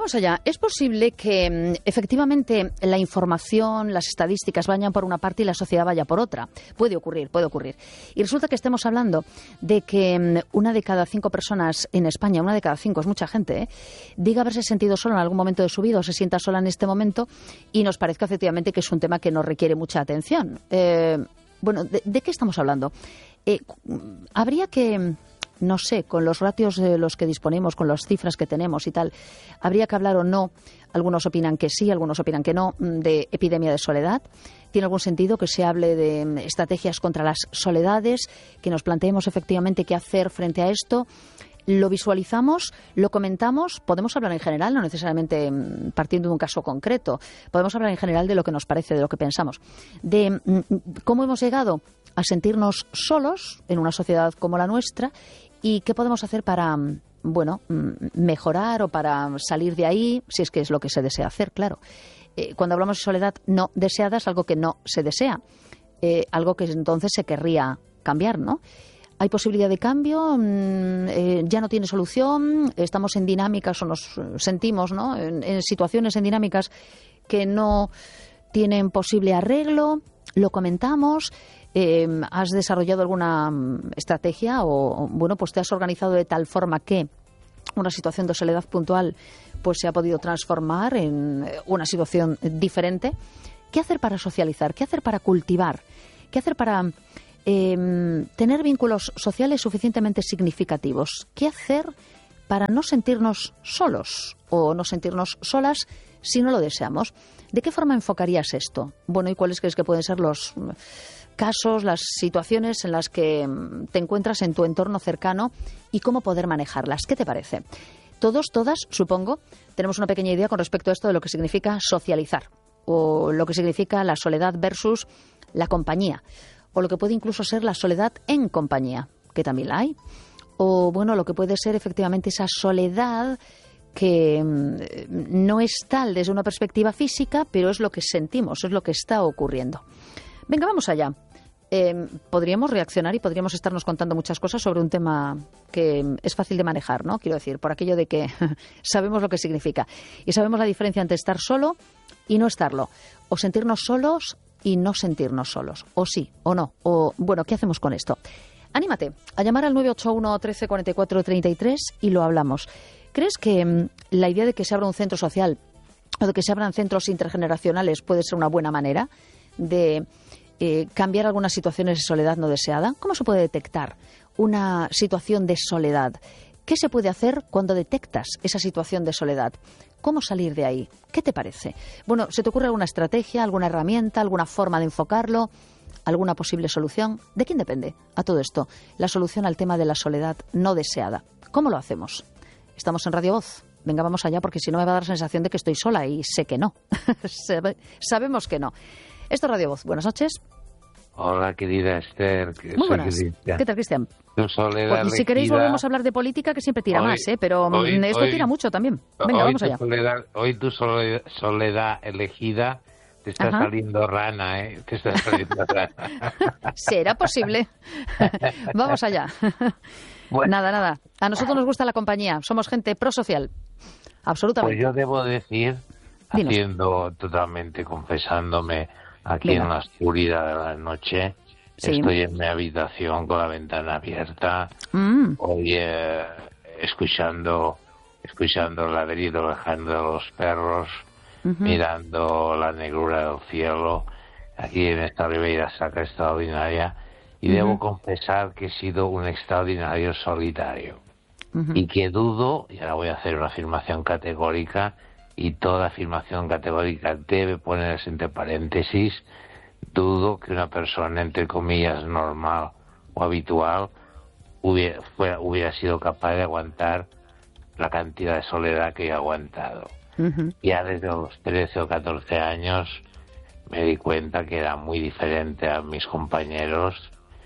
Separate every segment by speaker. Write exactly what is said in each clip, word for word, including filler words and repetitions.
Speaker 1: Vamos allá. Es posible que efectivamente la información, las estadísticas vayan por una parte y la sociedad vaya por otra. Puede ocurrir, puede ocurrir. Y resulta que estemos hablando de que una de cada cinco personas en España, una de cada cinco, es mucha gente, ¿eh?, diga haberse sentido sola en algún momento de su vida o se sienta sola en este momento y nos parezca efectivamente que es un tema que nos requiere mucha atención. Eh, bueno, ¿de, ¿de qué estamos hablando? Eh, habría que... No sé, con los ratios de los que disponemos, con las cifras que tenemos y tal, ¿habría que hablar o no? Algunos opinan que sí, algunos opinan que no, de epidemia de soledad. ¿Tiene algún sentido que se hable de estrategias contra las soledades, que nos planteemos efectivamente qué hacer frente a esto? Lo visualizamos, lo comentamos, podemos hablar en general, no necesariamente partiendo de un caso concreto, podemos hablar en general de lo que nos parece, de lo que pensamos, de cómo hemos llegado a sentirnos solos en una sociedad como la nuestra y qué podemos hacer para, bueno, mejorar o para salir de ahí, si es que es lo que se desea hacer, claro. Eh, cuando hablamos de soledad no deseada es algo que no se desea, eh, algo que entonces se querría cambiar, ¿no? ¿Hay posibilidad de cambio? Eh, ¿Ya no tiene solución? ¿Estamos en dinámicas o nos sentimos, ¿no?, en, en situaciones, en dinámicas que no tienen posible arreglo? ¿Lo comentamos? Eh, ¿Has desarrollado alguna estrategia o, bueno, pues te has organizado de tal forma que una situación de soledad puntual pues se ha podido transformar en una situación diferente? ¿Qué hacer para socializar? ¿Qué hacer para cultivar? ¿Qué hacer para eh, tener vínculos sociales suficientemente significativos? ¿Qué hacer para no sentirnos solos o no sentirnos solas si no lo deseamos? ¿De qué forma enfocarías esto? Bueno, ¿y cuáles crees que pueden ser los casos, las situaciones en las que te encuentras en tu entorno cercano y cómo poder manejarlas? ¿Qué te parece? Todos, todas, supongo, tenemos una pequeña idea con respecto a esto de lo que significa socializar o lo que significa la soledad versus la compañía o lo que puede incluso ser la soledad en compañía, que también la hay, o bueno, lo que puede ser efectivamente esa soledad que no es tal desde una perspectiva física, pero es lo que sentimos, es lo que está ocurriendo. Venga, vamos allá. Eh, podríamos reaccionar y podríamos estarnos contando muchas cosas sobre un tema que es fácil de manejar, ¿no? Quiero decir, por aquello de que sabemos lo que significa y sabemos la diferencia entre estar solo y no estarlo, o sentirnos solos y no sentirnos solos, o sí, o no, o bueno, ¿qué hacemos con esto? Anímate a llamar al nueve ocho uno, trece, cuarenta y cuatro, treinta y tres y lo hablamos. ¿Crees que mmm, la idea de que se abra un centro social o de que se abran centros intergeneracionales puede ser una buena manera de eh, cambiar algunas situaciones de soledad no deseada? ¿Cómo se puede detectar una situación de soledad? ¿Qué se puede hacer cuando detectas esa situación de soledad? ¿Cómo salir de ahí? ¿Qué te parece? Bueno, ¿se te ocurre alguna estrategia, alguna herramienta, alguna forma de enfocarlo? ¿Alguna posible solución? ¿De quién depende a todo esto la solución al tema de la soledad no deseada? ¿Cómo lo hacemos? Estamos en Radio Voz. Venga, vamos allá, porque si no me va a dar la sensación de que estoy sola y sé que no. Sabemos que no. Esto es Radio Voz. Buenas noches.
Speaker 2: Hola, querida Esther.
Speaker 1: Muy buenas. ¿Qué tal, Cristian?
Speaker 2: Tu soledad
Speaker 1: pues, si queréis volvemos a hablar de política, que siempre tira hoy, más, ¿eh? Pero hoy, esto hoy, tira mucho también. Venga, vamos allá.
Speaker 2: Soledad, hoy tu soledad, soledad elegida te está Ajá. saliendo rana, ¿eh? Te está saliendo rana.
Speaker 1: ¿Será posible? Vamos allá. Bueno, nada, nada. A nosotros nos gusta la compañía. Somos gente prosocial. Absolutamente.
Speaker 2: Pues yo debo decir, Dinos. haciendo totalmente, confesándome aquí Venga. en la oscuridad de la noche, sí. estoy en mi habitación con la ventana abierta, mm. hoy eh, escuchando, escuchando el ladrido lejano de los perros, uh-huh. mirando la negrura del cielo, aquí en esta Ribeira Sacra extraordinaria. Y uh-huh. debo confesar que he sido un extraordinario solitario. Uh-huh. Y que dudo, y ahora voy a hacer una afirmación categórica, y toda afirmación categórica debe ponerse entre paréntesis, dudo que una persona, entre comillas, normal o habitual, hubiera, fuera, hubiera sido capaz de aguantar la cantidad de soledad que he aguantado. Uh-huh. Ya desde los trece o catorce años me di cuenta que era muy diferente a mis compañeros,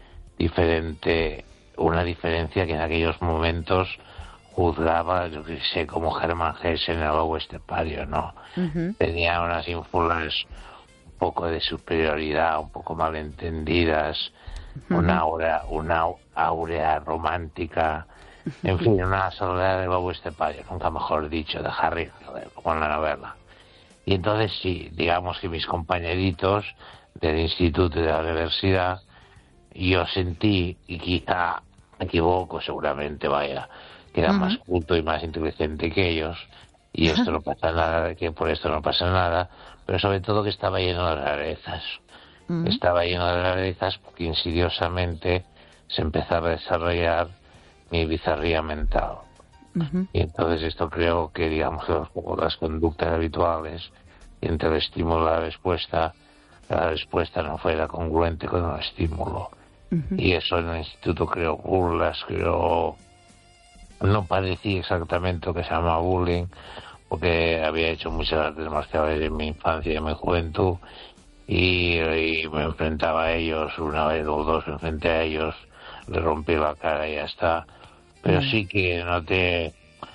Speaker 2: diferente, una diferencia que en aquellos momentos juzgaba, yo que sé, como Hermann Hesse en el lobo estepario, ¿no? Uh-huh. Tenía unas ínfulas un poco de superioridad, un poco malentendidas, uh-huh. una aura, una áurea romántica En fin, una soledad de lobo estepario, nunca mejor dicho, de Harry, como en la novela. Y entonces sí, digamos que mis compañeritos del instituto y de la universidad, yo sentí, y quizá me equivoco seguramente, vaya, que era uh-huh. más culto y más inteligente que ellos, y esto no pasa nada, que por esto no pasa nada, pero sobre todo que estaba lleno de rarezas. Uh-huh. Estaba lleno de rarezas porque insidiosamente se empezaba a desarrollar mi bizarría mental. Uh-huh. Y entonces esto creo que, digamos, que las conductas habituales, entre el estímulo y la respuesta, la respuesta no fuera congruente con el estímulo. Uh-huh. Y eso en el instituto creó burlas, creó... No parecía exactamente lo que se llama bullying, porque había hecho muchas artes marciales en mi infancia y en mi juventud, y, y me enfrentaba a ellos, una vez o dos me enfrenté a ellos, le rompí la cara y ya está. Pero uh-huh. sí que noté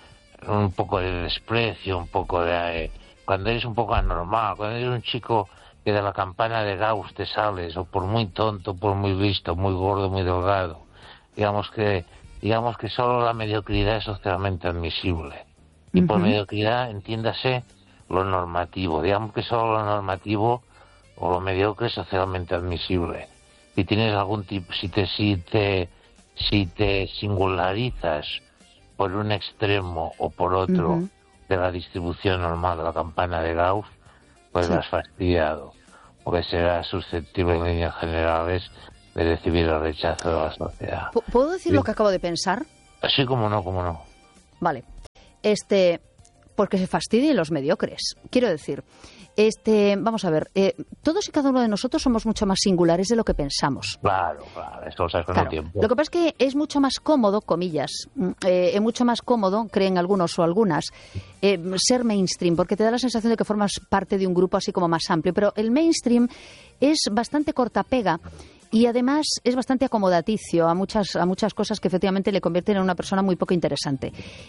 Speaker 2: un poco de desprecio, un poco de... Cuando eres un poco anormal, cuando eres un chico que de la campana de Gauss te sales, o por muy tonto, por muy listo, muy gordo, muy delgado, digamos que digamos que solo la mediocridad es socialmente admisible. Y uh-huh. por mediocridad entiéndase lo normativo, digamos que solo lo normativo o lo mediocre es socialmente admisible. Si tienes algún tipo, si te, si te, si te singularizas por un extremo o por otro uh-huh. de la distribución normal de la campana de Gauss, pues sí. lo has fastidiado, porque serás susceptible en líneas generales de recibir el rechazo de la sociedad.
Speaker 1: ¿Puedo decir sí. lo que acabo de pensar?
Speaker 2: Sí, como no, como no.
Speaker 1: Vale. Este, porque se fastidien los mediocres. Quiero decir, este, vamos a ver, eh, todos y cada uno de nosotros somos mucho más singulares de lo que pensamos.
Speaker 2: Claro, claro, esto lo sabes con
Speaker 1: claro.
Speaker 2: el tiempo.
Speaker 1: Lo que pasa es que es mucho más cómodo, comillas, eh, es mucho más cómodo, creen algunos o algunas, eh, ser mainstream, porque te da la sensación de que formas parte de un grupo así como más amplio. Pero el mainstream es bastante cortapega. Y además es bastante acomodaticio a muchas a muchas cosas que efectivamente le convierten en una persona muy poco interesante.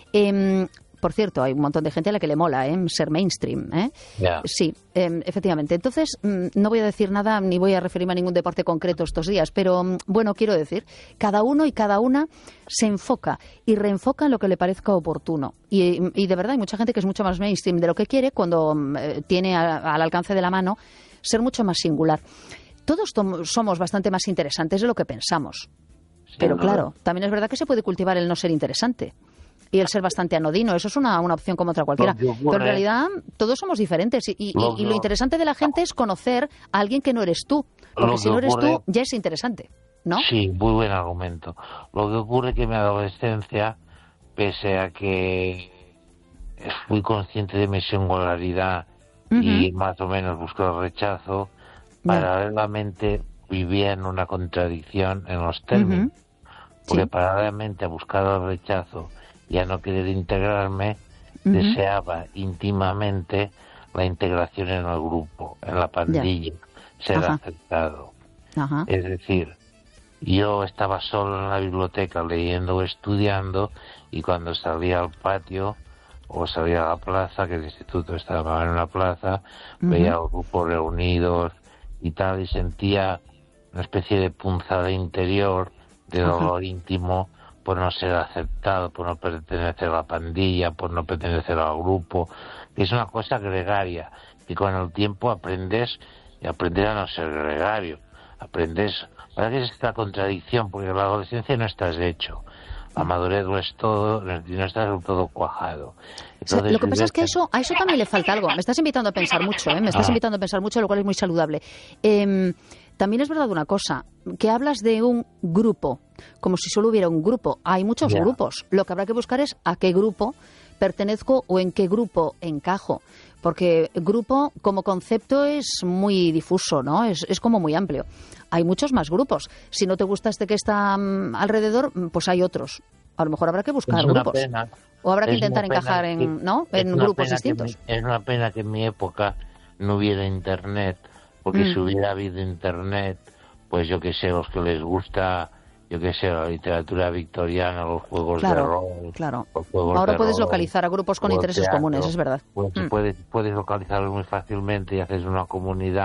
Speaker 1: Eh, por cierto, hay un montón de gente a la que le mola ¿eh? ser mainstream. ¿eh?
Speaker 2: Yeah.
Speaker 1: Sí, eh, efectivamente. Entonces, mm, no voy a decir nada ni voy a referirme a ningún deporte concreto estos días, pero mm, bueno, quiero decir, cada uno y cada una se enfoca y reenfoca en lo que le parezca oportuno. Y, y de verdad hay mucha gente que es mucho más mainstream de lo que quiere cuando eh, tiene a, al alcance de la mano ser mucho más singular. Todos somos bastante más interesantes de lo que pensamos. Sí, pero claro, también es verdad que se puede cultivar el no ser interesante y el ser bastante anodino. Eso es una, una opción como otra cualquiera. Pero en realidad todos somos diferentes y, y, lo, y lo interesante de la gente es conocer a alguien que no eres tú. Porque si no eres ocurre, tú, ya es interesante, ¿no?
Speaker 2: Sí, muy buen argumento. Lo que ocurre es que en mi adolescencia, pese a que fui consciente de mi singularidad uh-huh. y más o menos busqué el rechazo, paralelamente vivía en una contradicción en los términos, uh-huh. porque sí. paralelamente a buscar el rechazo y a no querer integrarme, uh-huh. deseaba íntimamente la integración en el grupo, en la pandilla, yeah. ser Ajá. aceptado. Ajá. Es decir, yo estaba solo en la biblioteca leyendo o estudiando, y cuando salía al patio o salía a la plaza, que el instituto estaba en una plaza, uh-huh. veía al grupo reunidos y tal, y sentía una especie de punzada interior de dolor uh-huh. íntimo por no ser aceptado, por no pertenecer a la pandilla, por no pertenecer al grupo, que es una cosa gregaria, y con el tiempo aprendes y aprendes a no ser gregario, aprendes, para que es esta contradicción, porque en la adolescencia no estás hecho, la madurez no es todo, no estás del todo cuajado.
Speaker 1: Entonces, o sea, lo que pasa es que a eso, a eso también le falta algo. Me estás invitando a pensar mucho, ¿eh? Me estás ah. invitando a pensar mucho, lo cual es muy saludable. Eh, también es verdad una cosa, que hablas de un grupo, como si solo hubiera un grupo. Hay muchos yeah. grupos. Lo que habrá que buscar es a qué grupo pertenezco o en qué grupo encajo. Porque grupo como concepto es muy difuso, ¿no? Es, es como muy amplio. Hay muchos más grupos. Si no te gusta este que está um, alrededor, pues hay otros. A lo mejor habrá que buscar
Speaker 2: es
Speaker 1: grupos.
Speaker 2: Pena.
Speaker 1: O habrá que intentar encajar en, que, ¿no? en grupos distintos.
Speaker 2: Mi, es una pena que en mi época no hubiera internet, porque mm. si hubiera habido internet, pues yo que sé, los que les gusta, yo que sé, la literatura victoriana, los juegos
Speaker 1: claro,
Speaker 2: de rol.
Speaker 1: Claro,
Speaker 2: los juegos
Speaker 1: ahora
Speaker 2: de
Speaker 1: puedes
Speaker 2: rol,
Speaker 1: localizar a grupos con intereses
Speaker 2: teatro,
Speaker 1: comunes, es verdad.
Speaker 2: Pues mm. puedes, puedes localizarlos muy fácilmente y haces una comunidad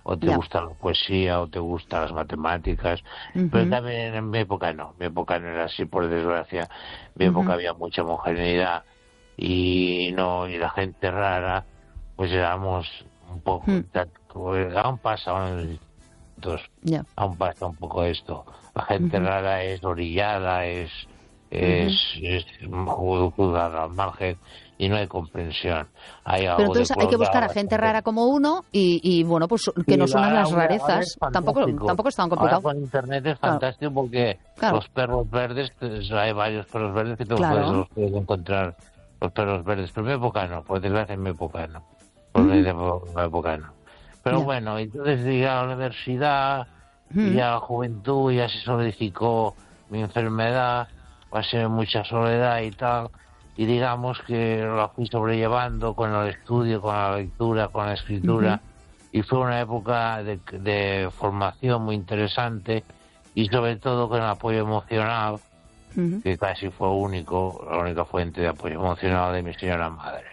Speaker 2: o te
Speaker 1: Ya.
Speaker 2: gusta la poesía, o te gustan las matemáticas,
Speaker 1: Ujú.
Speaker 2: pero también en mi época no, mi época no era así, por desgracia, en mi
Speaker 1: Ujú.
Speaker 2: época había mucha homogeneidad, y no, y la gente rara, pues éramos un poco,
Speaker 1: Mm.
Speaker 2: pues, aún pasa, aún, entonces,
Speaker 1: Ya.
Speaker 2: aún pasa un poco esto, la gente
Speaker 1: Ujú.
Speaker 2: rara es orillada, es, es, es juzgada al margen, y no hay comprensión. Hay
Speaker 1: Pero
Speaker 2: algo de
Speaker 1: entonces hay que buscar a
Speaker 2: crueldad,
Speaker 1: gente
Speaker 2: bastante.
Speaker 1: rara como uno y, y bueno, pues que
Speaker 2: Sí,
Speaker 1: nos unan
Speaker 2: ahora-
Speaker 1: las
Speaker 2: ahora- ahora
Speaker 1: rarezas.
Speaker 2: es
Speaker 1: Tampoco,
Speaker 2: fantástico.
Speaker 1: tampoco es tan
Speaker 2: Ahora
Speaker 1: complicado.
Speaker 2: con internet es
Speaker 1: Claro.
Speaker 2: fantástico porque
Speaker 1: Claro.
Speaker 2: los perros verdes, pues, hay varios perros verdes que tú
Speaker 1: Claro.
Speaker 2: puedes, los puedes encontrar, los perros verdes. Pero en mi época no, por desgracia en mi época no. Por
Speaker 1: Mm.
Speaker 2: mi época no. Pero
Speaker 1: Ya.
Speaker 2: bueno, entonces llegué a la universidad
Speaker 1: Mm.
Speaker 2: y a la juventud ya se solidificó mi enfermedad, pasé mucha soledad y tal. Y digamos que la fui sobrellevando con el estudio, con la lectura, con la escritura. Y fue una época de, de formación muy interesante y sobre todo con el apoyo emocional,
Speaker 1: Ujú.
Speaker 2: que casi fue único, la única fuente de apoyo emocional de mi señora madre,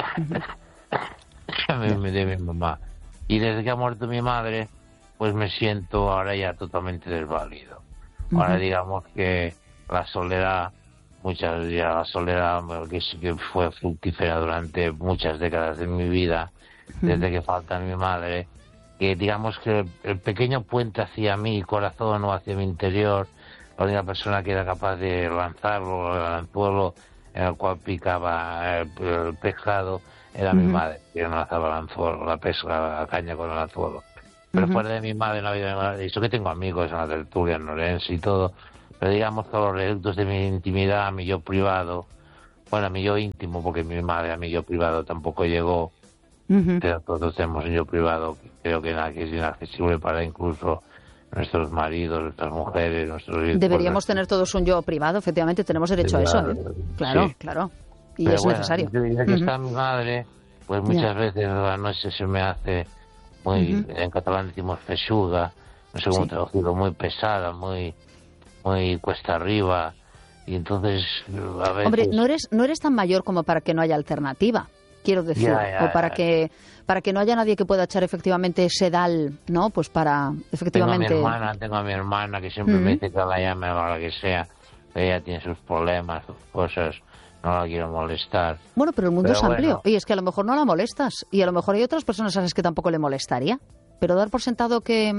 Speaker 2: de, de mi mamá. Y desde que ha muerto mi madre, pues me siento ahora ya totalmente desvalido. Ahora
Speaker 1: Ujú.
Speaker 2: digamos que la soledad, muchas ya la soledad que sí que fue fructífera durante muchas décadas de mi vida, desde que falta mi madre, que digamos que el pequeño puente hacia mi corazón o hacia mi interior, la única persona que era capaz de lanzarlo al anzuelo en el cual picaba el, el pescado era mi
Speaker 1: Ujú.
Speaker 2: madre, que no lanzaba el anzuelo, la pesca, la caña con el anzuelo. Pero
Speaker 1: Ujú.
Speaker 2: fuera de mi madre no había, y eso que tengo amigos en la tertulia, en Orense y todo, pero digamos que los reductos de mi intimidad, mi yo privado, bueno, a mi yo íntimo, porque mi madre a mi yo privado tampoco llegó,
Speaker 1: Ujú.
Speaker 2: pero todos tenemos un yo privado, que creo que, nada, que es inaccesible para incluso nuestros maridos, nuestras mujeres, nuestros hijos.
Speaker 1: Deberíamos tener todos un yo privado, efectivamente, tenemos derecho a eso. ¿eh? Claro,
Speaker 2: Sí.
Speaker 1: claro. Y
Speaker 2: Pero
Speaker 1: es
Speaker 2: bueno,
Speaker 1: necesario.
Speaker 2: desde que
Speaker 1: Ujú.
Speaker 2: está mi madre, pues muchas veces a la noche se me hace muy,
Speaker 1: Ujú.
Speaker 2: en catalán decimos feixuga, no sé cómo
Speaker 1: Sí.
Speaker 2: traducirlo, muy pesada, muy, muy cuesta arriba, y entonces a veces...
Speaker 1: Hombre, no eres, no eres tan mayor como para que no haya alternativa, quiero decir,
Speaker 2: Ya, ya,
Speaker 1: o para
Speaker 2: ya.
Speaker 1: que para que no haya nadie que pueda echar efectivamente ese dal, ¿no? Pues para efectivamente.
Speaker 2: Tengo a mi hermana, tengo a mi hermana que siempre
Speaker 1: Ujú.
Speaker 2: me dice que la llame a la hora que sea, que ella tiene sus problemas, sus cosas, no la quiero molestar.
Speaker 1: Bueno, pero el mundo
Speaker 2: Pero
Speaker 1: es amplio.
Speaker 2: bueno.
Speaker 1: Y es que a lo mejor no la molestas. Y a lo mejor hay otras personas a las que tampoco le molestaría. Pero dar por sentado que...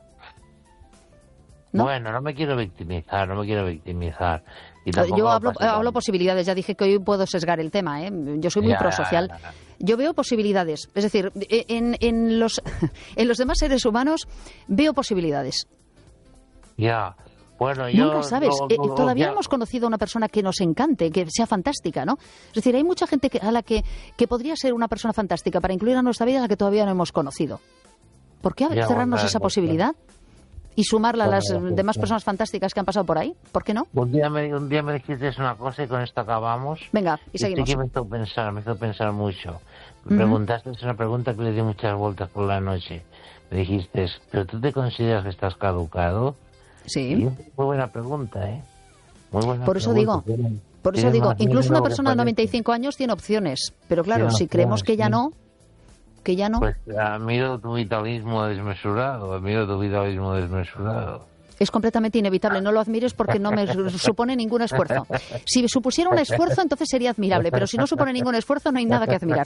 Speaker 1: ¿no?
Speaker 2: Bueno, no me quiero victimizar, no me quiero victimizar. Y tampoco
Speaker 1: Yo hablo,
Speaker 2: pasa
Speaker 1: hablo
Speaker 2: nada.
Speaker 1: posibilidades. Ya dije que hoy puedo sesgar el tema, ¿eh? Yo soy muy
Speaker 2: Ya,
Speaker 1: prosocial.
Speaker 2: ya, ya.
Speaker 1: Yo veo posibilidades. Es decir, en, en, los, en los demás seres humanos veo posibilidades.
Speaker 2: Ya, bueno, yo...
Speaker 1: Nunca sabes.
Speaker 2: no-
Speaker 1: Eh,
Speaker 2: no-
Speaker 1: todavía
Speaker 2: ya-
Speaker 1: no hemos conocido a una persona que nos encante, que sea fantástica, ¿no? Es decir, hay mucha gente que, a la que, que podría ser una persona fantástica para incluir a nuestra vida a la que todavía no hemos conocido. ¿Por qué
Speaker 2: Ya,
Speaker 1: cerrarnos
Speaker 2: bueno,
Speaker 1: esa
Speaker 2: no,
Speaker 1: posibilidad? Y sumarla a las
Speaker 2: Bueno, no,
Speaker 1: demás
Speaker 2: no.
Speaker 1: personas fantásticas que han pasado por ahí. ¿Por qué no?
Speaker 2: Un día me, un día me dijiste una cosa y con esto acabamos.
Speaker 1: Venga, y
Speaker 2: Y
Speaker 1: seguimos.
Speaker 2: sí que me hizo pensar, me hizo pensar mucho. Me
Speaker 1: Ujú.
Speaker 2: preguntaste, es una pregunta que le di muchas vueltas por la noche. Me dijiste, ¿pero tú te consideras que estás caducado? Y
Speaker 1: Sí.
Speaker 2: es muy buena pregunta, ¿eh? Muy buena
Speaker 1: Por eso
Speaker 2: pregunta.
Speaker 1: digo,
Speaker 2: Tiene-
Speaker 1: Por eso
Speaker 2: tiene
Speaker 1: digo,
Speaker 2: más
Speaker 1: incluso
Speaker 2: miedo
Speaker 1: una
Speaker 2: que
Speaker 1: persona de
Speaker 2: parece.
Speaker 1: noventa y cinco años tiene opciones. Pero claro,
Speaker 2: Tiene
Speaker 1: si creemos que ya
Speaker 2: opciones,
Speaker 1: no, que ya no,
Speaker 2: Pues admiro tu vitalismo desmesurado, admiro tu vitalismo desmesurado.
Speaker 1: es completamente inevitable. No lo admires porque no me su- supone ningún esfuerzo. Si supusiera un esfuerzo, entonces sería admirable. Pero si no supone ningún esfuerzo, no hay nada que admirar.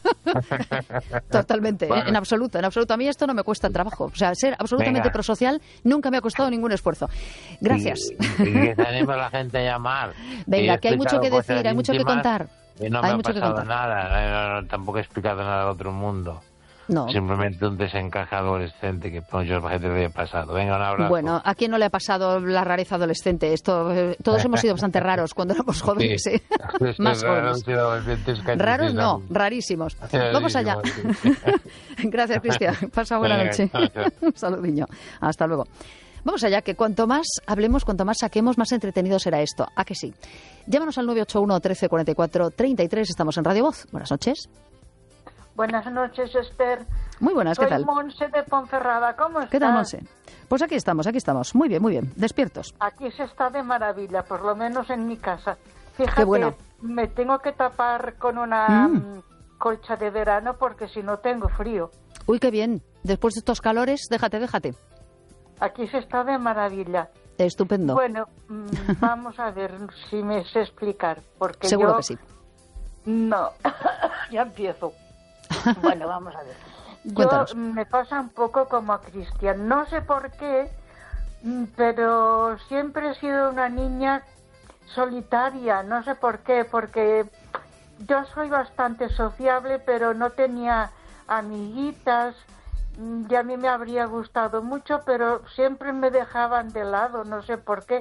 Speaker 1: Totalmente, ¿eh?
Speaker 2: Bueno.
Speaker 1: En absoluto, en absoluto. A mí esto no me cuesta trabajo. O sea, ser absolutamente
Speaker 2: Venga.
Speaker 1: prosocial nunca me ha costado ningún esfuerzo. Gracias.
Speaker 2: Y, y que se anime a la gente a llamar.
Speaker 1: Venga,
Speaker 2: Y he
Speaker 1: que hay mucho que
Speaker 2: explicado
Speaker 1: decir,
Speaker 2: cosas
Speaker 1: hay mucho que
Speaker 2: íntimas
Speaker 1: contar.
Speaker 2: Y no
Speaker 1: Hay
Speaker 2: me
Speaker 1: mucho
Speaker 2: ha
Speaker 1: que
Speaker 2: pasado
Speaker 1: contar.
Speaker 2: nada, eh, no, tampoco he explicado nada al otro mundo.
Speaker 1: No.
Speaker 2: Simplemente un desencaje adolescente que mucha gente le había pasado. Venga, un abrazo.
Speaker 1: Bueno, ¿a quién no le ha pasado la rareza adolescente? Esto, eh, todos hemos sido bastante raros cuando éramos jóvenes,
Speaker 2: Sí.
Speaker 1: ¿eh? Más jóvenes. Raros no, rarísimos. Vamos allá. Gracias, Cristian. Pasa buena
Speaker 2: Venga,
Speaker 1: noche.
Speaker 2: chao, chao.
Speaker 1: Un saludiño. Hasta luego. Vamos allá, que cuanto más hablemos, cuanto más saquemos, más entretenido será esto. ¿A que sí? Llámanos al nueve ocho uno, trece, cuarenta y cuatro, treinta y tres. Estamos en Radio Voz. Buenas noches.
Speaker 3: Buenas noches, Esther.
Speaker 1: Muy buenas, ¿qué
Speaker 3: Soy
Speaker 1: tal?
Speaker 3: Monse de Ponferrada. ¿Cómo estás?
Speaker 1: ¿Qué tal, Monse? Pues aquí estamos, aquí estamos. Muy bien, muy bien. Despiertos.
Speaker 3: Aquí se está de maravilla, por lo menos en mi casa. Fíjate,
Speaker 1: Qué bueno.
Speaker 3: me tengo que tapar con una
Speaker 1: Mm.
Speaker 3: mm, colcha de verano porque si no tengo frío.
Speaker 1: Uy, qué bien. Después de estos calores, déjate, déjate.
Speaker 3: Aquí se está de maravilla.
Speaker 1: Estupendo.
Speaker 3: Bueno, vamos a ver si me sé explicar. Porque
Speaker 1: Seguro
Speaker 3: yo...
Speaker 1: que sí.
Speaker 3: No, ya empiezo. Bueno, vamos a ver. Yo
Speaker 1: Cuéntanos.
Speaker 3: me pasa un poco como a Cristian. No sé por qué, pero siempre he sido una niña solitaria. No sé por qué, porque yo soy bastante sociable, pero no tenía amiguitas. Y a mí me habría gustado mucho, pero siempre me dejaban de lado. No sé por qué.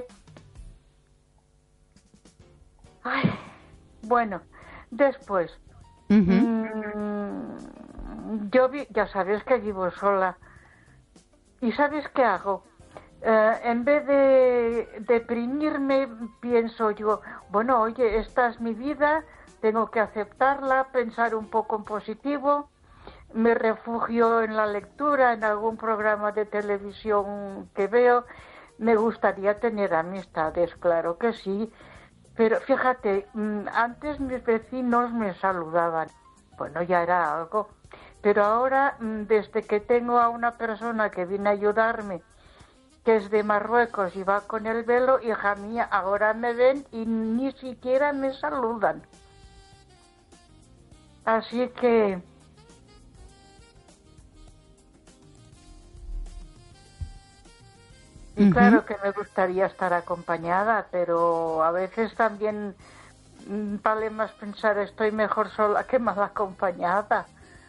Speaker 3: Ay, bueno, después...
Speaker 1: Uh-huh.
Speaker 3: mmm, Yo vi, ya sabes que vivo sola. ¿Y sabes qué hago? Eh, en vez de deprimirme, pienso yo, bueno, oye, esta es mi vida, tengo que aceptarla, pensar un poco en positivo. Me refugio en la lectura, en algún programa de televisión que veo. Me gustaría tener amistades, claro que sí. Pero fíjate, antes mis vecinos me saludaban. Bueno, ya era algo. Pero ahora, desde que tengo a una persona que viene a ayudarme, que es de Marruecos y va con el velo, hija mía, ahora me ven y ni siquiera me saludan. Así que... Y uh-huh. Claro que me gustaría estar acompañada, pero a veces también vale más pensar estoy mejor sola que mal acompañada.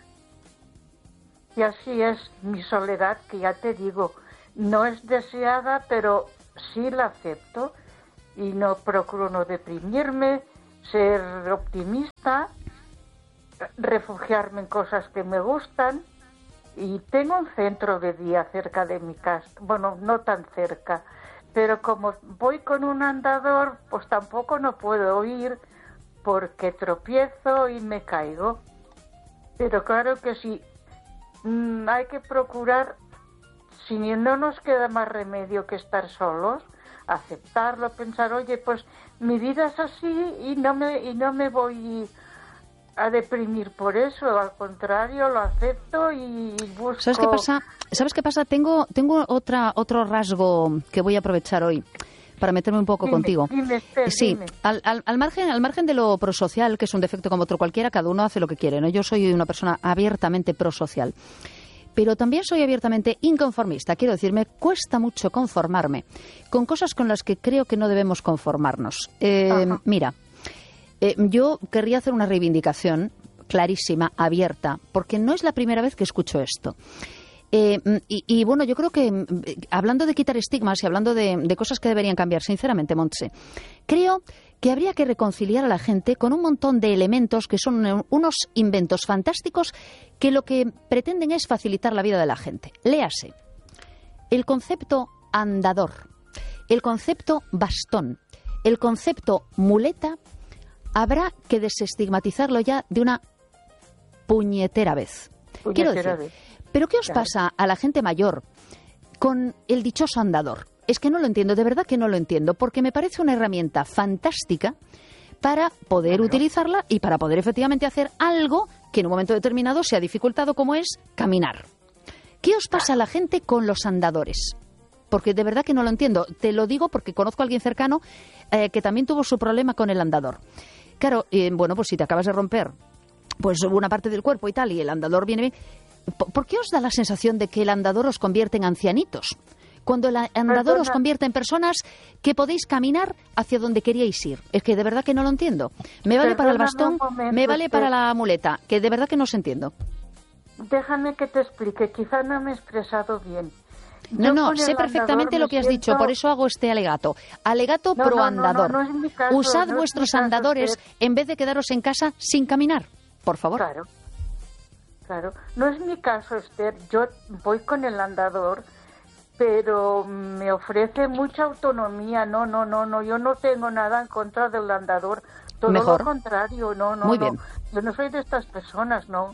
Speaker 3: Y así es mi soledad, que ya te digo, no es deseada, pero sí la acepto y no procuro no deprimirme, ser optimista, refugiarme en cosas que me gustan. Y tengo un centro de día cerca de mi casa, bueno, no tan cerca, pero como voy con un andador, pues tampoco no puedo ir porque tropiezo y me caigo. Pero claro que sí, mmm, hay que procurar, si no nos queda más remedio que estar solos, aceptarlo, pensar, oye, pues mi vida es así y no me, y no me voy... a deprimir por eso, al contrario, lo acepto y busco...
Speaker 1: ¿Sabes qué pasa? ¿Sabes qué pasa? Tengo, tengo otra, otro rasgo que voy a aprovechar hoy para meterme un poco
Speaker 3: dime,
Speaker 1: contigo.
Speaker 3: Dime, Esther,
Speaker 1: sí,
Speaker 3: dime.
Speaker 1: Al, al, al, margen, al margen de lo prosocial, que es un defecto como otro cualquiera, cada uno hace lo que quiere, ¿no? Yo soy una persona abiertamente prosocial. Pero también soy abiertamente inconformista. Quiero decir, me cuesta mucho conformarme con cosas con las que creo que no debemos conformarnos. Eh, mira... Eh, yo querría hacer una reivindicación clarísima, abierta, porque no es la primera vez que escucho esto. Eh, y, y bueno, yo creo que hablando de quitar estigmas y hablando de, de cosas que deberían cambiar, sinceramente, Montse, creo que habría que reconciliar a la gente con un montón de elementos que son unos inventos fantásticos que lo que pretenden es facilitar la vida de la gente. Léase el concepto andador, el concepto bastón, el concepto muleta. Habrá que desestigmatizarlo ya de una puñetera vez.
Speaker 3: Puñetera
Speaker 1: Quiero decir,
Speaker 3: vez.
Speaker 1: ¿pero qué os
Speaker 3: Claro.
Speaker 1: pasa a la gente mayor con el dichoso andador? Es que no lo entiendo, de verdad que no lo entiendo, porque me parece una herramienta fantástica para poder
Speaker 3: Claro.
Speaker 1: utilizarla y para poder efectivamente hacer algo que en un momento determinado se ha dificultado, como es caminar. ¿Qué os pasa a la gente con los andadores? Porque de verdad que no lo entiendo. Te lo digo porque conozco a alguien cercano eh, que también tuvo su problema con el andador. Claro, eh, bueno, pues si te acabas de romper pues una parte del cuerpo y tal, y el andador viene bien, ¿por qué os da la sensación de que el andador os convierte en ancianitos? Cuando el andador
Speaker 3: Perdona.
Speaker 1: os convierte en personas que podéis caminar hacia donde queríais ir. Es que de verdad que no lo entiendo. Me vale para el
Speaker 3: Perdóname
Speaker 1: bastón,
Speaker 3: un momento,
Speaker 1: me vale para
Speaker 3: Esther.
Speaker 1: la muleta, que de verdad que no os entiendo.
Speaker 3: Déjame que te explique, quizá no me he expresado bien.
Speaker 1: No,
Speaker 3: Yo
Speaker 1: no,
Speaker 3: con
Speaker 1: sé
Speaker 3: el
Speaker 1: perfectamente
Speaker 3: andador
Speaker 1: lo
Speaker 3: me
Speaker 1: que has
Speaker 3: siento-
Speaker 1: dicho, por eso hago este alegato. Alegato
Speaker 3: No,
Speaker 1: pro
Speaker 3: no, no,
Speaker 1: andador.
Speaker 3: no, no es mi caso,
Speaker 1: Usad
Speaker 3: no es
Speaker 1: vuestros
Speaker 3: mi caso,
Speaker 1: andadores
Speaker 3: Esther.
Speaker 1: en vez de quedaros en casa sin caminar, por favor.
Speaker 3: Claro, claro. No es mi caso, Esther. Yo voy con el andador, pero me ofrece mucha autonomía. No, no, no, no. Yo no tengo nada en contra del andador. Todo
Speaker 1: Mejor.
Speaker 3: lo contrario. No, no,
Speaker 1: Muy
Speaker 3: no.
Speaker 1: bien.
Speaker 3: Yo no soy de estas personas, no.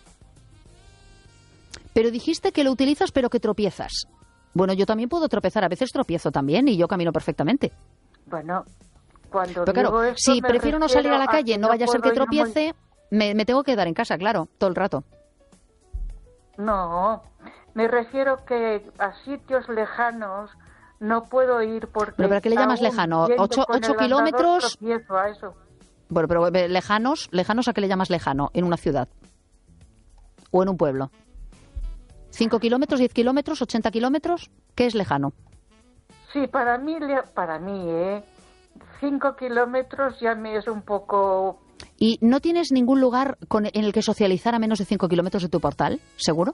Speaker 1: Pero dijiste que lo utilizas pero que tropiezas. Bueno, yo también puedo tropezar, a veces tropiezo también y yo camino perfectamente.
Speaker 3: Bueno, cuando
Speaker 1: Pero claro,
Speaker 3: digo esto,
Speaker 1: si
Speaker 3: me
Speaker 1: prefiero no salir a la
Speaker 3: refiero
Speaker 1: calle,
Speaker 3: que
Speaker 1: no vaya a ser que
Speaker 3: puedo ir muy-
Speaker 1: tropiece, me, me tengo que quedar en casa, claro, todo el rato.
Speaker 3: No, Me refiero que a sitios lejanos no puedo ir porque...
Speaker 1: ¿Pero para qué le llamas lejano? ¿Ocho, ocho kilómetros?
Speaker 3: A eso.
Speaker 1: Bueno, pero lejanos, lejanos ¿a qué le llamas lejano? ¿En una ciudad? ¿O en un pueblo? ¿Cinco kilómetros, diez kilómetros, ochenta kilómetros? ¿Qué es lejano?
Speaker 3: Sí, para mí, para mí, ¿eh? Cinco kilómetros ya me es un poco...
Speaker 1: ¿Y no tienes ningún lugar con, en el que socializar a menos de cinco kilómetros de tu portal? ¿Seguro?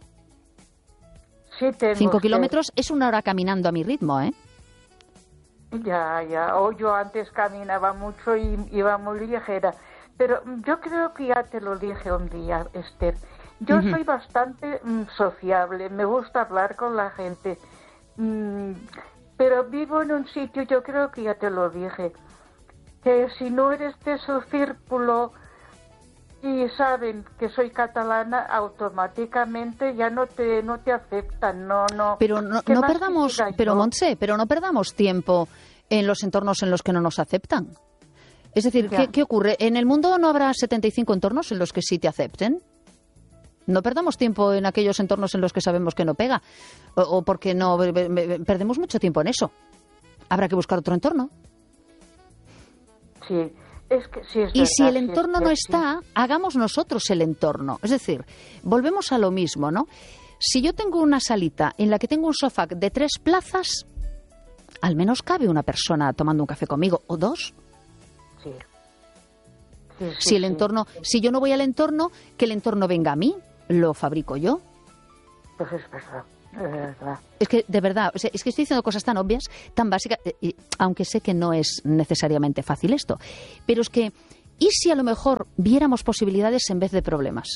Speaker 3: Sí, tengo.
Speaker 1: Cinco kilómetros es una hora caminando a mi ritmo, ¿eh?
Speaker 3: Ya, ya. O yo antes caminaba mucho y iba muy ligera. Pero yo creo que ya te lo dije un día, Esther. Yo uh-huh. soy bastante mm, sociable, me gusta hablar con la gente. Mm, pero vivo en un sitio, yo creo que ya te lo dije, que si no eres de su círculo y saben que soy catalana, automáticamente ya no te no te aceptan, no no.
Speaker 1: Pero no, no perdamos, pero Montse, pero no perdamos tiempo en los entornos en los que no nos aceptan. Es decir, ¿qué, ¿qué ocurre? ¿En el mundo no habrá setenta y cinco entornos en los que sí te acepten? No perdamos tiempo en aquellos entornos en los que sabemos que no pega, o, o porque no perdemos mucho tiempo en eso. Habrá que buscar otro entorno.
Speaker 3: Sí. Es que, sí, es
Speaker 1: y
Speaker 3: verdad,
Speaker 1: si el entorno
Speaker 3: sí,
Speaker 1: no
Speaker 3: sí.
Speaker 1: está, hagamos nosotros el entorno. Es decir, volvemos a lo mismo, ¿no? Si yo tengo una salita en la que tengo un sofá de tres plazas, al menos cabe una persona tomando un café conmigo, o dos.
Speaker 3: Sí. Sí, sí,
Speaker 1: si el
Speaker 3: sí,
Speaker 1: entorno,
Speaker 3: sí.
Speaker 1: si yo no voy al entorno, que el entorno venga a mí, lo fabrico yo.
Speaker 3: Pues es verdad. Es verdad.
Speaker 1: Es que, de verdad, o sea, es que estoy diciendo cosas tan obvias, tan básicas, y, aunque sé que no es necesariamente fácil esto, pero es que, ¿y si a lo mejor viéramos posibilidades en vez de problemas?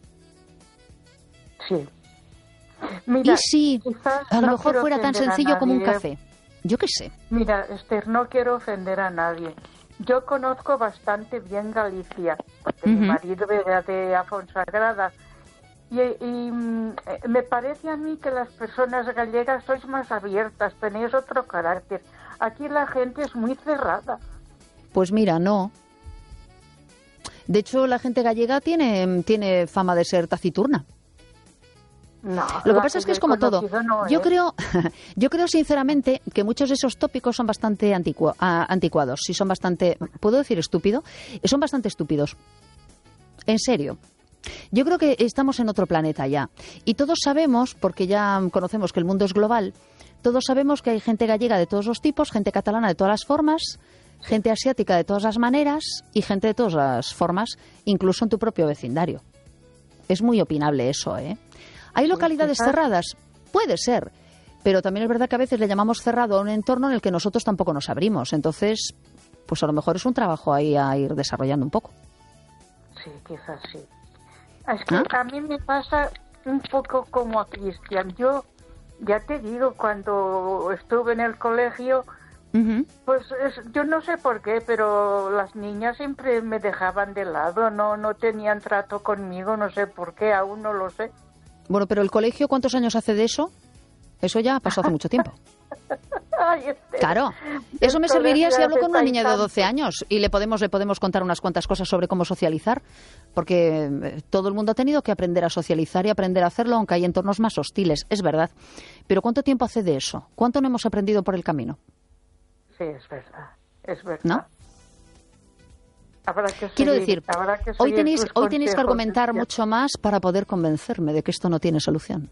Speaker 3: Sí. Mira,
Speaker 1: ¿y si a lo
Speaker 3: no
Speaker 1: mejor fuera tan sencillo como un café? Yo qué sé.
Speaker 3: Mira, Esther, no quiero ofender a nadie. Yo conozco bastante bien Galicia, porque uh-huh. mi marido era de Afonsagrada. Y, y me parece a mí que las personas gallegas sois más abiertas, tenéis otro carácter. Aquí la gente es muy cerrada.
Speaker 1: Pues mira, no. De hecho, la gente gallega tiene, tiene fama de ser taciturna.
Speaker 3: No,
Speaker 1: lo que pasa es que es como todo.
Speaker 3: No
Speaker 1: yo
Speaker 3: es.
Speaker 1: creo, yo creo sinceramente que muchos de esos tópicos son bastante anticu- anticuados, y son bastante, ¿puedo decir estúpido? Son bastante estúpidos. En serio. Yo creo que estamos en otro planeta ya. Y todos sabemos, porque ya conocemos que el mundo es global, todos sabemos que hay gente gallega de todos los tipos, gente catalana de todas las formas, gente asiática de todas las maneras y gente de todas las formas, incluso en tu propio vecindario. Es muy opinable eso, ¿eh? ¿Hay localidades cerradas? Puede ser. Pero también es verdad que a veces le llamamos cerrado a un entorno en el que nosotros tampoco nos abrimos. Entonces, pues a lo mejor es un trabajo ahí a ir desarrollando un poco.
Speaker 3: Sí, quizás sí. Es que
Speaker 1: ¿Ah?
Speaker 3: a mí me pasa un poco como a Cristian. Yo, ya te digo, cuando estuve en el colegio, uh-huh. pues es, yo no sé por qué, pero las niñas siempre me dejaban de lado, no, no tenían trato conmigo, no sé por qué, aún no lo sé.
Speaker 1: Bueno, pero el colegio, ¿cuántos años hace de eso? Eso ya pasó hace mucho tiempo.
Speaker 3: Ay, este,
Speaker 1: claro, eso me serviría si hablo con una niña de doce años y le podemos le podemos contar unas cuantas cosas sobre cómo socializar, porque todo el mundo ha tenido que aprender a socializar y aprender a hacerlo, aunque hay entornos más hostiles, es verdad. Pero ¿cuánto tiempo hace de eso? ¿Cuánto no hemos aprendido por el camino?
Speaker 3: Sí, es verdad, es verdad.
Speaker 1: ¿No?
Speaker 3: Habrá que
Speaker 1: Quiero
Speaker 3: seguir,
Speaker 1: decir,
Speaker 3: habrá que
Speaker 1: hoy tenéis
Speaker 3: tus
Speaker 1: hoy tenéis que argumentar
Speaker 3: consejos,
Speaker 1: mucho más para poder convencerme de que esto no tiene solución.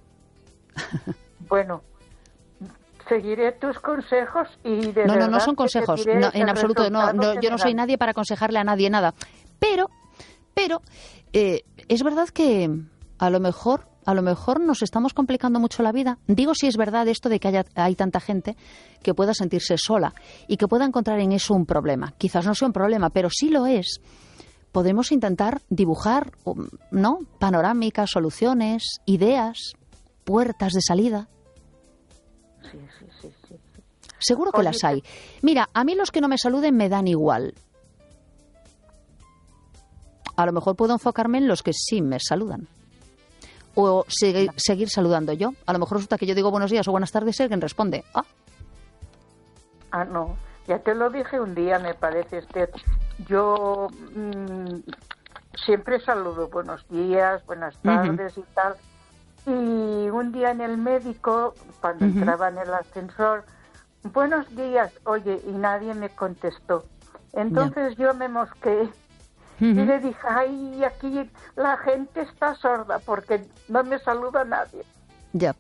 Speaker 3: Bueno, seguiré tus consejos y de
Speaker 1: No, no, no
Speaker 3: verdad
Speaker 1: son consejos, no, en absoluto, no, no, yo no soy nadie para aconsejarle a nadie nada. Pero, pero, eh, es verdad que a lo mejor, a lo mejor nos estamos complicando mucho la vida. Digo si es verdad esto de que haya, hay tanta gente que pueda sentirse sola y que pueda encontrar en eso un problema. Quizás no sea un problema, pero sí lo es. Podemos intentar dibujar, ¿no? Panorámicas, soluciones, ideas, puertas de salida.
Speaker 3: Sí, sí, sí, sí.
Speaker 1: Seguro que
Speaker 3: Oye,
Speaker 1: las hay. Mira, a mí los que no me saluden me dan igual. A lo mejor puedo enfocarme en los que sí me saludan. O seguir, seguir saludando yo. A lo mejor resulta que yo digo buenos días o buenas tardes y alguien responde. Ah,
Speaker 3: ah no. Ya te lo dije un día, me parece, Esther. Yo mmm, siempre saludo buenos días, buenas tardes uh-huh. y tal. Y un día en el médico, cuando uh-huh. entraba en el ascensor, buenos días, oye, y nadie me contestó. Entonces yeah. yo me mosqué uh-huh. y le dije, ay, aquí la gente está sorda porque no me saluda nadie.
Speaker 1: Ya.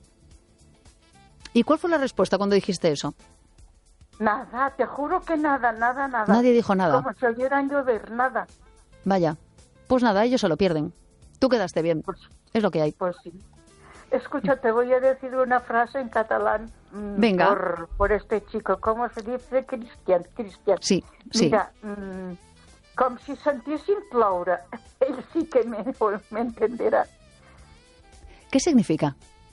Speaker 1: ¿Y cuál fue la respuesta cuando dijiste eso?
Speaker 3: Nada, te juro que nada, nada, nada.
Speaker 1: Nadie dijo nada.
Speaker 3: Como si oyeran llover, nada.
Speaker 1: Vaya, pues nada, ellos se lo pierden. Tú quedaste bien, pues, es lo que hay.
Speaker 3: Pues sí. Escucha, te voy a decir una frase en catalán.
Speaker 1: Venga.
Speaker 3: Por, por este chico, ¿cómo se dice? Cristian, Cristian.
Speaker 1: Sí, sí.
Speaker 3: Mira, mmm, com si sentissin ploure. Él sí que me, me entenderá.
Speaker 1: ¿Qué significa?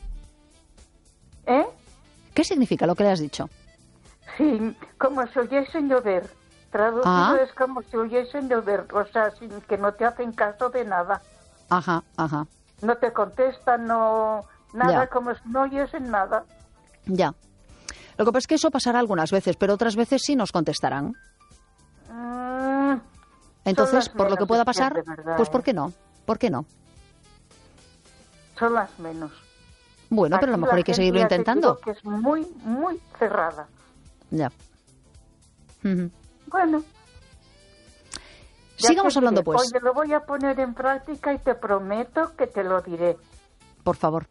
Speaker 3: ¿Eh?
Speaker 1: ¿Qué significa lo que le has dicho?
Speaker 3: Sí, como si oyesen llover. Traducido ah. es como si oyesen llover, o sea, sin que no te hacen caso de nada.
Speaker 1: Ajá, ajá.
Speaker 3: No te contestan, no nada, ya. Como si no oyesen nada.
Speaker 1: Ya. Lo que pasa es que eso pasará algunas veces, pero otras veces sí nos contestarán.
Speaker 3: Mm,
Speaker 1: Entonces, por lo que pueda pasar, verdad, pues ¿por qué no? ¿Por qué no?
Speaker 3: Son las menos.
Speaker 1: Bueno,
Speaker 3: Aquí
Speaker 1: pero a lo mejor hay que seguirlo intentando.
Speaker 3: Que es muy, muy cerrada.
Speaker 1: Ya. Uh-huh.
Speaker 3: Bueno.
Speaker 1: Sigamos hablando, pues.
Speaker 3: Oye, lo voy a poner en práctica y te prometo que te lo diré.
Speaker 1: Por favor.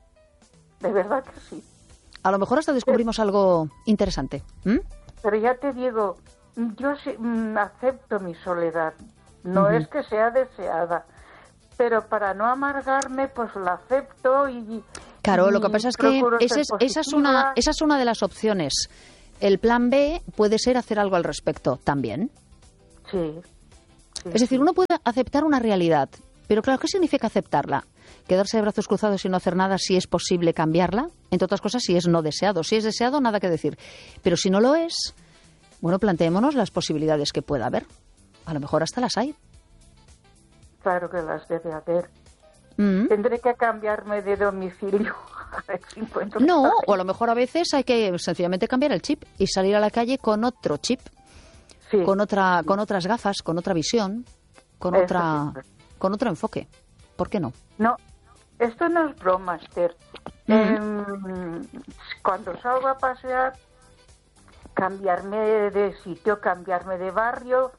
Speaker 3: De verdad que sí.
Speaker 1: A lo mejor hasta descubrimos pero, algo interesante. ¿Mm?
Speaker 3: Pero ya te digo, yo sí, mm, acepto mi soledad. No uh-huh. es que sea deseada. Pero para no amargarme, pues la acepto y...
Speaker 1: Claro,
Speaker 3: y
Speaker 1: lo que pasa es que esa es, esa, es una, esa es una de las opciones. El plan B puede ser hacer algo al respecto también.
Speaker 3: Sí. sí
Speaker 1: es decir,
Speaker 3: sí.
Speaker 1: uno puede aceptar una realidad, pero claro, ¿qué significa aceptarla? Quedarse de brazos cruzados y no hacer nada si es posible cambiarla, entre otras cosas si es no deseado. Si es deseado, nada que decir. Pero si no lo es, bueno, planteémonos las posibilidades que pueda haber. A lo mejor hasta las hay.
Speaker 3: Claro que las debe haber.
Speaker 1: Mm.
Speaker 3: Tendré que cambiarme de domicilio.
Speaker 1: No, o a lo mejor a veces hay que sencillamente cambiar el chip y salir a la calle con otro chip, sí. con otra, con otras gafas, con otra visión, con Eso otra, sí. con otro enfoque. ¿Por qué no?
Speaker 3: No, esto no es broma, Esther. Mm. Eh, cuando salgo a pasear, cambiarme de sitio, cambiarme de barrio,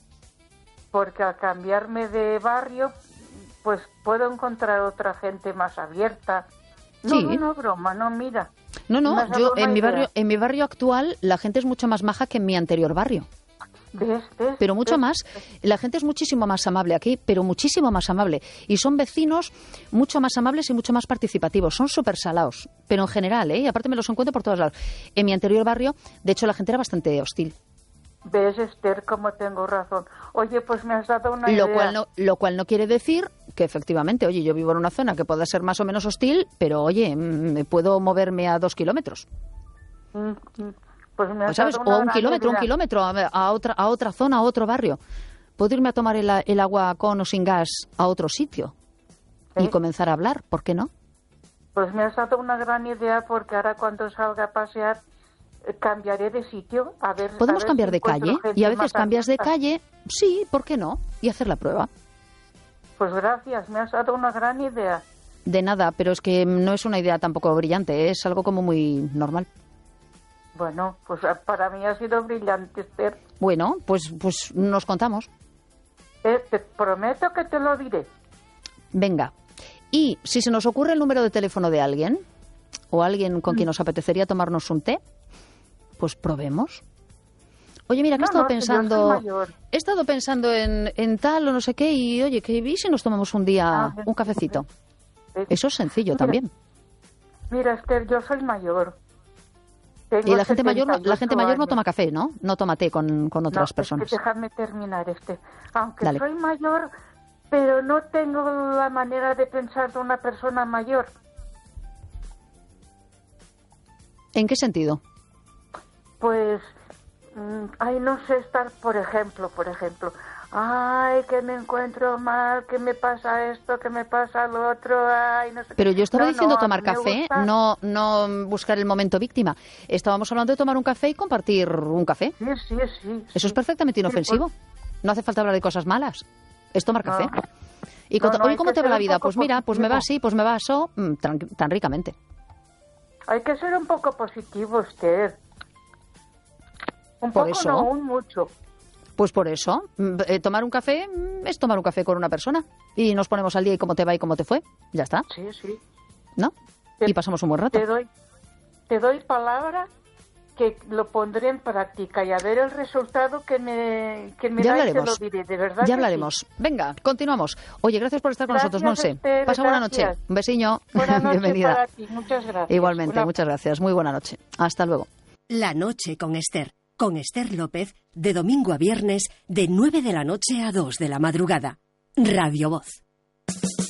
Speaker 3: porque al cambiarme de barrio, pues puedo encontrar otra gente más abierta. No,
Speaker 1: sí.
Speaker 3: no, no, broma, no, mira.
Speaker 1: No, no, yo en mi barrio, en mi barrio actual la gente es mucho más maja que en mi anterior barrio.
Speaker 3: ¿Ves? ¿Ves?
Speaker 1: Pero mucho
Speaker 3: ¿Ves?
Speaker 1: más, la gente es muchísimo más amable aquí, pero muchísimo más amable. Y son vecinos mucho más amables y mucho más participativos. Son súper salados, pero en general, ¿eh? Y aparte me los encuentro por todos lados. En mi anterior barrio, de hecho, la gente era bastante hostil.
Speaker 3: ¿Ves, Esther, cómo tengo razón? Oye, pues me has dado una
Speaker 1: lo
Speaker 3: idea.
Speaker 1: Cual no, lo cual no quiere decir que efectivamente, oye, yo vivo en una zona que pueda ser más o menos hostil, pero oye, me puedo moverme a dos kilómetros.
Speaker 3: Mm, pues me has
Speaker 1: ¿sabes?
Speaker 3: dado una
Speaker 1: O un kilómetro,
Speaker 3: idea.
Speaker 1: un kilómetro a, a, otra, a otra zona, a otro barrio. Puedo irme a tomar el, el agua con o sin gas a otro sitio ¿Eh? y comenzar a hablar, ¿por qué no?
Speaker 3: Pues me has dado una gran idea porque ahora cuando salga a pasear cambiaré de sitio. A ver,
Speaker 1: Podemos
Speaker 3: a ver
Speaker 1: cambiar
Speaker 3: si
Speaker 1: de calle y a veces cambias de
Speaker 3: abierta.
Speaker 1: calle, sí, ¿por qué no? Y hacer la prueba.
Speaker 3: Pues gracias, me has dado una gran idea.
Speaker 1: De nada, pero es que no es una idea tampoco brillante, es algo como muy normal.
Speaker 3: Bueno, pues para mí ha sido brillante, Esther.
Speaker 1: Bueno, pues, pues nos contamos.
Speaker 3: Eh, te prometo que te lo diré.
Speaker 1: Venga. Y si se nos ocurre el número de teléfono de alguien, o alguien con quien nos apetecería tomarnos un té, pues probemos. Oye, mira, que
Speaker 3: no,
Speaker 1: he estado
Speaker 3: no,
Speaker 1: pensando, he estado pensando en, en tal o no sé qué, y oye, que ¿y si nos tomamos un día ah, un cafecito? Eh, Eso es sencillo
Speaker 3: mira,
Speaker 1: también.
Speaker 3: Mira, Esther, yo soy mayor. Tengo
Speaker 1: y la gente mayor, no, la gente mayor no toma café, ¿no? No toma té con, con otras
Speaker 3: no,
Speaker 1: personas.
Speaker 3: Es que déjame terminar, este. Aunque
Speaker 1: Dale.
Speaker 3: soy mayor, pero no tengo la manera de pensar de una persona mayor.
Speaker 1: ¿En qué sentido?
Speaker 3: Pues, ay, no sé estar, por ejemplo, por ejemplo, ay, que me encuentro mal, que me pasa esto, que me pasa lo otro, ay, no sé.
Speaker 1: Pero yo estaba
Speaker 3: no,
Speaker 1: diciendo
Speaker 3: no,
Speaker 1: tomar café,
Speaker 3: gusta...
Speaker 1: no no buscar el momento víctima. Estábamos hablando de tomar un café y compartir un café.
Speaker 3: Sí, sí, sí.
Speaker 1: Eso
Speaker 3: sí.
Speaker 1: es perfectamente inofensivo.
Speaker 3: Sí, pues...
Speaker 1: No hace falta hablar de cosas malas. Es tomar café.
Speaker 3: No.
Speaker 1: Y
Speaker 3: no, no,
Speaker 1: oye, ¿cómo te va la vida? Pues mira, pues me va así, pues me va eso, tan, tan ricamente.
Speaker 3: Hay que ser un poco positivo, usted. Un
Speaker 1: por
Speaker 3: poco,
Speaker 1: eso,
Speaker 3: no, un mucho.
Speaker 1: Pues por eso, eh, tomar un café es tomar un café con una persona. Y nos ponemos al día y cómo te va y cómo te fue. Ya está.
Speaker 3: Sí, sí.
Speaker 1: ¿No?
Speaker 3: Te,
Speaker 1: y pasamos un buen rato.
Speaker 3: Te doy, te doy palabra que lo pondré en práctica y a ver el resultado que me, que me
Speaker 1: ya
Speaker 3: da
Speaker 1: hablaremos.
Speaker 3: y te lo diré, de verdad.
Speaker 1: Ya hablaremos.
Speaker 3: Sí.
Speaker 1: Venga, continuamos. Oye, gracias por estar con
Speaker 3: Gracias,
Speaker 1: nosotros, Monse.
Speaker 3: Esther,
Speaker 1: Pasa buena
Speaker 3: gracias.
Speaker 1: noche. Un besiño.
Speaker 3: Buena noche
Speaker 1: Bienvenida.
Speaker 3: para ti. Muchas gracias.
Speaker 1: Igualmente,
Speaker 3: Una...
Speaker 1: muchas gracias. Muy buena noche. Hasta luego.
Speaker 4: La noche con Esther. Con Esther López, de domingo a viernes, de nueve de la noche a dos de la madrugada. Radio Voz.